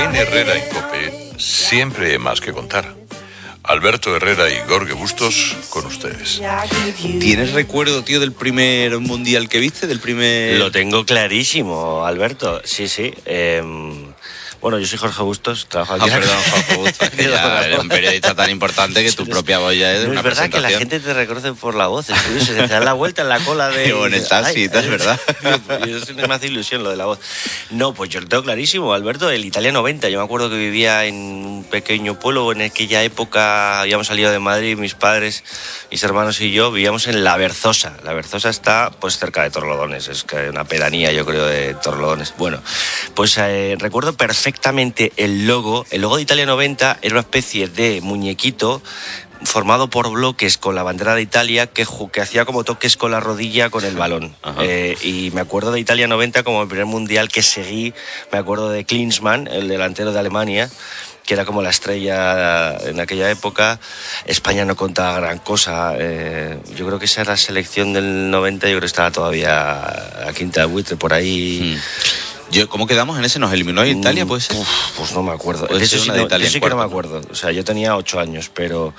Jaime Herrera en COPE siempre hay más que contar. Alberto Herrera y Jorge Bustos con ustedes. ¿Tienes recuerdo, tío, del primer mundial que viste? Lo tengo clarísimo, Alberto. Sí. Bueno, yo soy Jorge Bustos, trabajo aquí. Perdón, Jorge Bustos, que ya eres un periodista tan importante que tu propia voz ya es de una presentación. Es verdad que la gente te reconoce por la voz, es curioso, se te da la vuelta en la cola de... O en el taxi, es verdad. Eso me hace ilusión lo de la voz. No, pues yo lo tengo clarísimo, Alberto, el Italia 90. Yo me acuerdo que vivía en un pequeño pueblo, en aquella época habíamos salido de Madrid, mis padres, mis hermanos y yo, vivíamos en La Berzosa. La Berzosa está pues cerca de Torrelodones, es una pedanía, yo creo, de Torrelodones. Bueno, pues recuerdo perfectamente el logo de Italia 90 era una especie de muñequito formado por bloques con la bandera de Italia que hacía como toques con la rodilla con el balón. Y me acuerdo de Italia 90 como el primer mundial que seguí. Me acuerdo de Klinsmann, el delantero de Alemania, que era como la estrella en aquella época. España no contaba gran cosa. Yo creo que esa era la selección del 90, yo creo que estaba todavía a quinta de buitre por ahí. ¿Cómo quedamos en ese? ¿Nos eliminó Italia? ¿Pues no me acuerdo. Eso sí que no me acuerdo. O sea, yo tenía 8 años, pero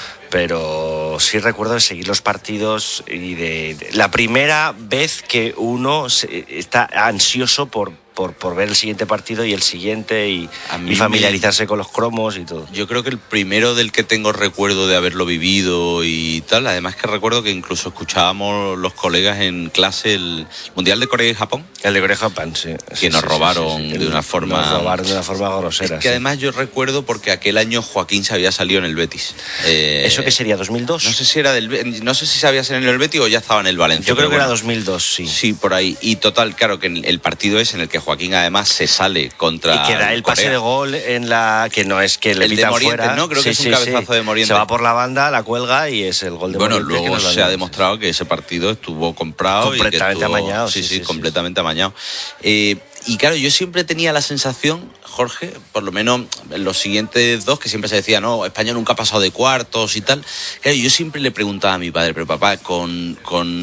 sí recuerdo de seguir los partidos y de la primera vez que uno está ansioso por ver el siguiente partido y el siguiente y familiarizarse con los cromos y todo. Yo creo que el primero del que tengo recuerdo de haberlo vivido y tal, además que recuerdo que incluso escuchábamos los colegas en clase el Mundial de Corea y Japón. El de Corea y Japón, sí. Que nos robaron de una forma... Nos robaron de una forma grosera. Es que además yo recuerdo porque aquel año Joaquín se había salido en el Betis. ¿Eso qué sería, 2002? No sé si se había salido en el Betis o ya estaba en el Valencia. Yo creo que era 2002, sí. Sí, por ahí. Y total, claro, que el partido es en el que Joaquín además se sale contra y que da el pase de gol en la que no es que le pitan fuera, ¿no? Creo que es un cabezazo de Morientes. Se va por la banda, la cuelga y es el gol de Morientes. Bueno, luego se ha demostrado que ese partido estuvo comprado completamente amañado. Sí, completamente amañado. Y claro, yo siempre tenía la sensación, Jorge, por lo menos en los siguientes dos, que siempre se decía, no, España nunca ha pasado de cuartos y tal. Claro, yo siempre le preguntaba a mi padre, pero papá, con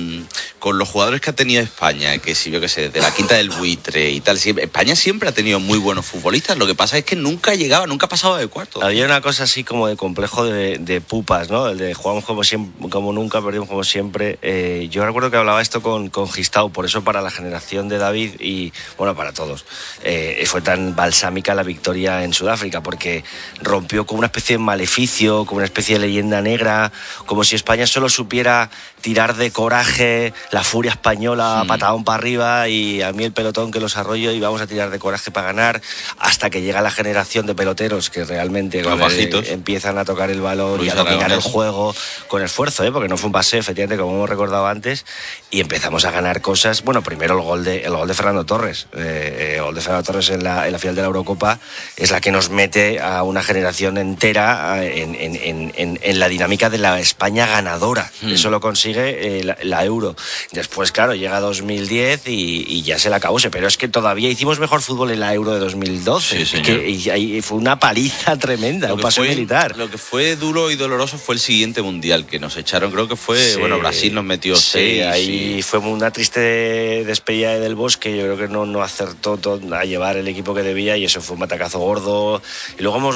los jugadores que ha tenido España, que si yo qué sé, desde la quinta del buitre y tal, España siempre ha tenido muy buenos futbolistas, lo que pasa es que nunca pasaba de cuartos. Había una cosa así como de complejo de pupas, ¿no? El de jugamos como nunca, perdimos como siempre. Yo recuerdo que hablaba esto con Gistau, por eso para la generación de David y, bueno, para todos, fue tan balsámica la victoria en Sudáfrica, porque rompió como una especie de maleficio, como una especie de leyenda negra, como si España solo supiera tirar de coraje, la furia española, patadón para arriba, y a mí el pelotón que los arroyo y vamos a tirar de coraje para ganar, hasta que llega la generación de peloteros que realmente empiezan a tocar el balón Luis y a dominar el juego con esfuerzo, porque no fue un paseo, efectivamente, como hemos recordado antes, y empezamos a ganar cosas. Bueno, primero el gol de Fernando Torres. El gol de Fernando Torres en la final de la Eurocopa es la que nos mete a una generación entera en la dinámica de la España ganadora. Eso lo consigue la Euro. Después, claro, llega 2010 y ya se le acabó. Pero es que todavía hicimos mejor fútbol en la Euro de 2012. Sí, y ahí fue una paliza tremenda, un paseo militar. Lo que fue duro y doloroso fue el siguiente mundial que nos echaron. Creo que fue, Brasil nos metió 6. Ahí fue una triste despedida del Bosque. Yo creo que no acertó a llevar el equipo que debía y eso fue un batacazo gordo. Y luego hemos